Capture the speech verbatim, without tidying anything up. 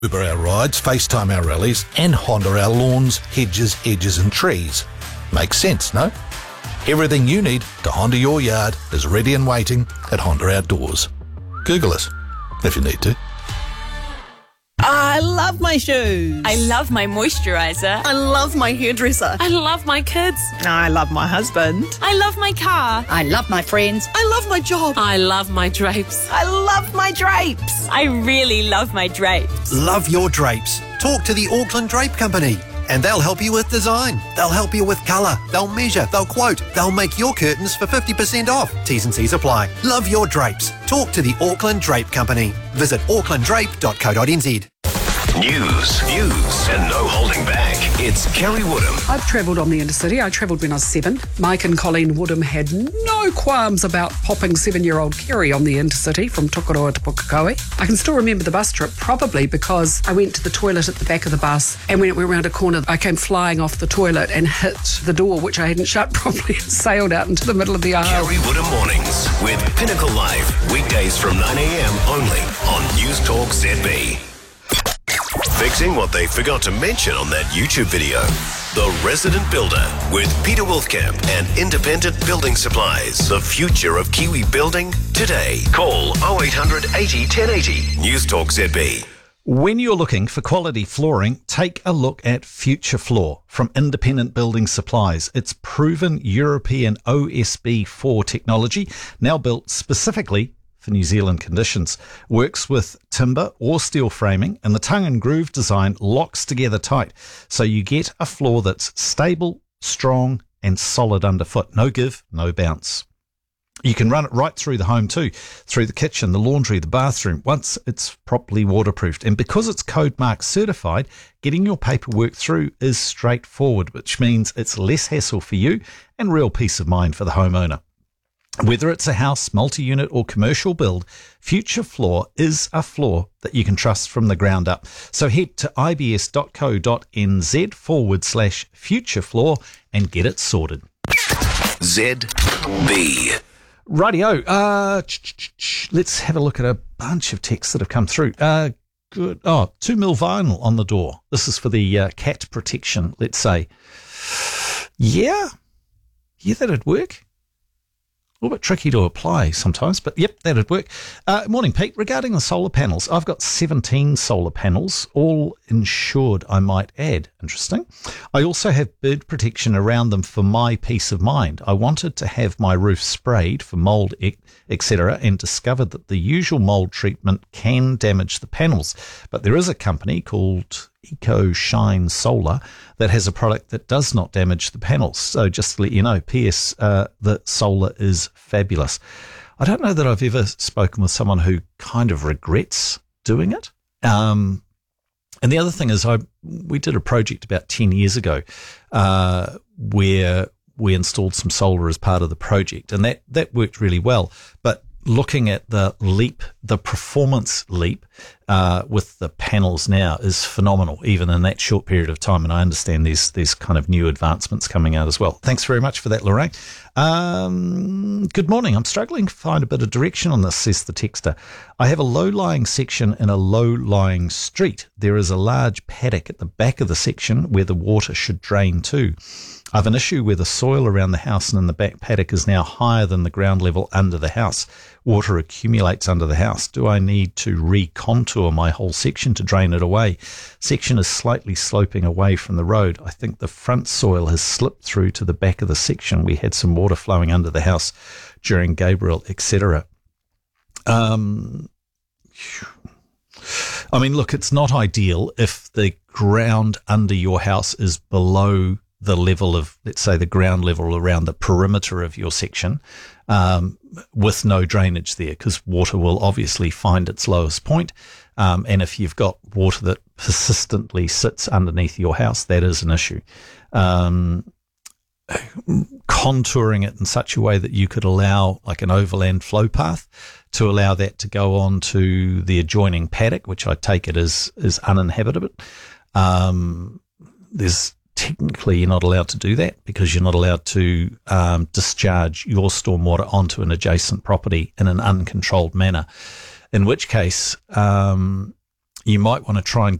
Uber our rides, FaceTime our rallies, and Honda our lawns, hedges, edges and trees. Makes sense, no? Everything you need to Honda your yard is ready and waiting at Honda Outdoors. Google us if you need to. I love my shoes. I love my moisturiser. I love my hairdresser. I love my kids. I love my husband. I love my car. I love my friends. I love my job. I love my drapes. I love my drapes. I really love my drapes. Love your drapes. Talk to the Auckland Drape Company and they'll help you with design. They'll help you with colour. They'll measure. They'll quote. They'll make your curtains for fifty percent off. T's and C's apply. Love your drapes. Talk to the Auckland Drape Company. Visit auckland drape dot co dot n z. News, views, and no holding back. It's Kerry Woodham. I've travelled on the intercity. I travelled when I was seven. Mike and Colleen Woodham had no qualms about popping seven-year-old Kerry on the intercity from Tukuroa to Pukekohe. I can still remember the bus trip, probably because I went to the toilet at the back of the bus, and when it went around a corner, I came flying off the toilet and hit the door, which I hadn't shut properly, and sailed out into the middle of the aisle. Kerry Woodham Mornings with Pinnacle Live. Weekdays from nine a.m. only on News Talk Z B. Fixing what they forgot to mention on that YouTube video. The Resident Builder with Peter Wolfkamp and Independent Building Supplies. The future of Kiwi building today. Call oh eight hundred eighty ten eighty. News Talk Z B. When you're looking for quality flooring, take a look at Future Floor from Independent Building Supplies. It's proven European O S B four technology, now built specifically for New Zealand conditions. Works with timber or steel framing, and the tongue and groove design locks together tight, so you get a floor that's stable, strong and solid underfoot. No give, no bounce. You can run it right through the home too, through the kitchen, the laundry, the bathroom, once it's properly waterproofed. And because it's Code Mark certified, getting your paperwork through is straightforward, which means it's less hassle for you and real peace of mind for the homeowner. Whether it's a house, multi-unit or commercial build, Future Floor is a floor that you can trust from the ground up. So head to ibs.co.nz forward slash Future Floor and get it sorted. Z B. Rightio. Uh, let's have a look at a bunch of texts that have come through. Uh, good. Oh, two mil vinyl on the door. This is for the uh, cat protection, let's say. Yeah. Yeah, that'd work. A little bit tricky to apply sometimes, but yep, that'd work. Uh, morning, Pete. Regarding the solar panels, I've got seventeen solar panels, all insured, I might add. Interesting. I also have bird protection around them for my peace of mind. I wanted to have my roof sprayed for mould, et cetera, and discovered that the usual mould treatment can damage the panels. But there is a company called Eco Shine Solar that has a product that does not damage the panels. So just to let you know, P S, uh, the solar is fabulous. I don't know that I've ever spoken with someone who kind of regrets doing it. Um, and the other thing is, I we did a project about ten years ago uh, where we installed some solar as part of the project, and that, that worked really well. But looking at the leap, the performance leap uh, with the panels now is phenomenal, even in that short period of time. And I understand there's there's kind of new advancements coming out as well. Thanks very much for that, Lorraine. Um, good morning. I'm struggling to find a bit of direction on this, says the texter. I have a low-lying section in a low-lying street. There is a large paddock at the back of the section where the water should drain to. I have an issue where the soil around the house and in the back paddock is now higher than the ground level under the house. Water accumulates under the house. Do I need to recontour my whole section to drain it away? Section is slightly sloping away from the road. I think the front soil has slipped through to the back of the section. We had some water flowing under the house during Gabriel, et cetera. Um, I mean, look, it's not ideal if the ground under your house is below the level of, let's say, the ground level around the perimeter of your section, um, with no drainage there, because water will obviously find its lowest point. Um, and if you've got water that persistently sits underneath your house, that is an issue. Um, contouring it in such a way that you could allow like an overland flow path to allow that to go on to the adjoining paddock, which I take it is, is uninhabitable. Um, there's, Technically, you're not allowed to do that because you're not allowed to um, discharge your stormwater onto an adjacent property in an uncontrolled manner, in which case um, you might want to try and